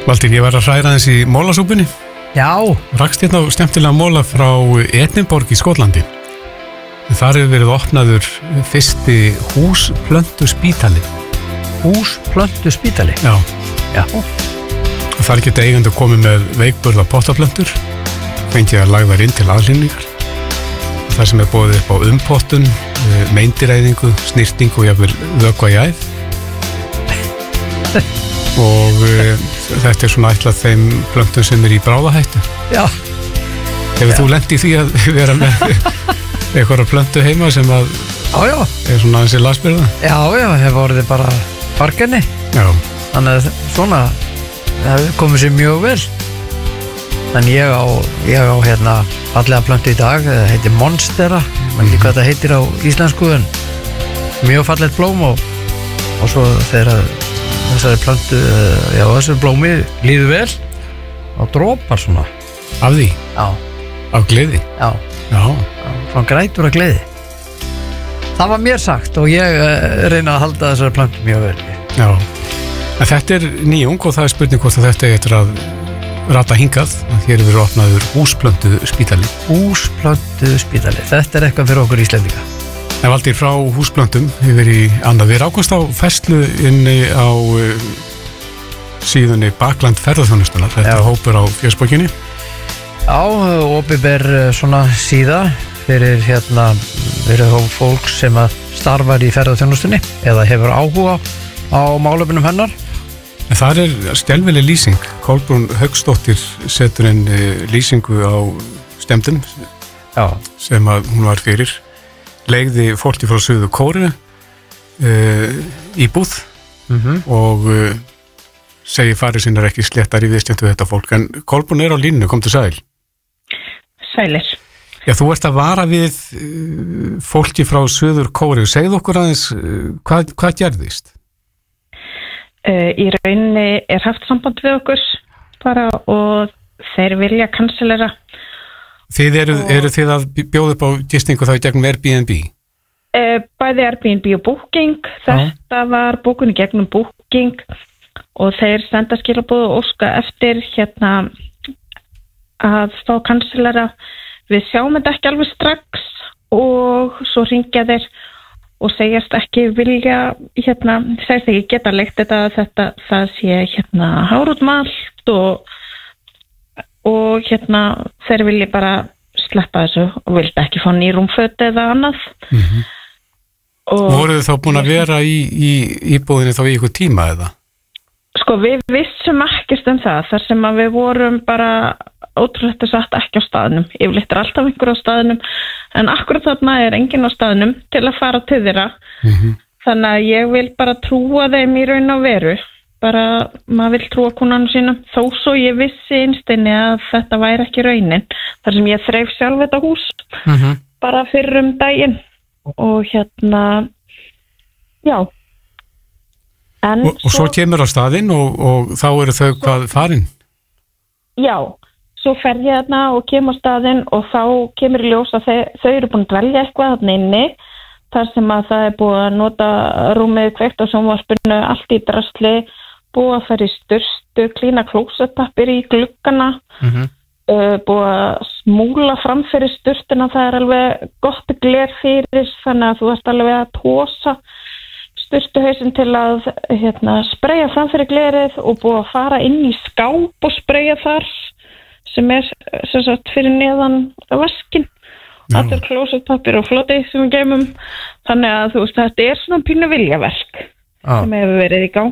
Valtýr, ég var að hræra aðeins í mólasúpunni. Já. Rakst hérna á skemmtilega móla frá Edinborg í Skotlandi. Þar hefur verið opnaður fyrsti húsplöntuspítali. Húsplöntuspítali? Já. Já. Þar geta eigendur komið með veikburða pottaplöntur, fengið að lagðar inn til aðhlýningar. Það sem boðið upp á umpottun, meindiræðingu, snirtingu og jafnvel vökva í æð. Og þetta svona ætlað þeim plöntum sem í bráðahættu. Já. Hefur þú lent í því að vera með eitthvað plöntu heima sem að svona aðeins lasbyrða? Já, hefur orðið bara fargenni. Já. Þannig að svona það komið sér mjög vel. En ég á hérna fallega plöntu í dag, það heitir Monstera, maður ekki hvað það heitir á íslensku, en mjög fallegt blóm og svo þegar þessari plöntu, þessari blómi líður vel og dropar svona. Af því? Já. Af gleði? Já. Já. Svona grætur af gleði. Það var mér sagt og ég reyna að halda þessari plöntu mjög vel. Já. En þetta er nýjung og það er spurning hvort að þetta er að rata hingað. Hér er verið opnaður húsplöntuspítali. Húsplöntuspítali. Þetta er eitthvað fyrir okkur Íslendinga. En Valtýr, frá húsplöntum yfir í annað. Við rákumst á færslu inni á síðunni Bakland ferðarþjónustunnar. Þetta er hópur á Fjörsborginni. Já, opinber svona síða fyrir fólk sem að starfar í ferðarþjónustunni eða hefur áhuga á málefnum hennar. En það er skelfileg lýsing. Kolbrún Hauksdóttir setur inn lýsingu á stemmdum sem að hún var fyrir. Leigði fólki frá Suður Kóreu í búð og segi farið sinnar ekki sléttar í viðskemmtu þetta fólk. En Kolbrún er á línu, kom til sæl. Sælir. Já, þú ert að vara við fólki frá Suður Kóreu. Segðu okkur aðeins, hvað gerðist? Í rauninni er haft samband við okkur bara og þeir vilja kanselera. Þið eru þið að bjóða upp á gistingu þá í gegnum Airbnb? Bæði Airbnb og Booking. Þetta var bókun í gegnum Booking og þeir senda skilaboð og óska eftir að fá kanselera. Við sjáum þetta ekki alveg strax og svo hringja þeir og segjast ekki vilja segist ekki geta leikt þetta það sé hárútmalt og þeir vilja bara sleppa þessu og vilja ekki fá nýrúmföt eða annað. Og voruð þið þá búin að vera í íbúðinni þá í ykkur tíma eða? Sko við vissum ekkert það þar sem að við vorum bara ótrúlegt satt ekki á staðnum. Yfirleitt er alltaf einhver á staðnum en akkurat þarna er enginn á staðnum til að fara til þeirra. Þannig að ég vil bara trúa þeim í raun og veru. Bara maður vil trúa konunum sínum þó svo ég vissi innsteinni að þetta væri ekki raunin. Þar sem ég þreif sjálf þetta hús bara fyrir daginn og já. Og svo kemur á staðinn og þá eru þau hvað farin? Já, svo fer ég þarna og kemur á staðinn og þá kemur í ljós að þau eru búin að dvelja eitthvað þarna inni þar sem að það er búið að nota rúmið kveikt á sjónvarpinu, allt í drasli, búið að fara í sturtu, klína klósettpappir í gluggana, búið að smúla fram fyrir sturtuna, það er alveg gott gler fyrir þannig að þú ert alveg að tósa sturtuhausinn til að spreyja fram fyrir glerið og búið að fara inn í skáp og spreyja þar sem er sem sagt fyrir neðan vaskin. Allur klósettpappir og floti sem við geymum. Þannig að þú veist, þetta er svona pínu viljaverk sem hefur verið í gangi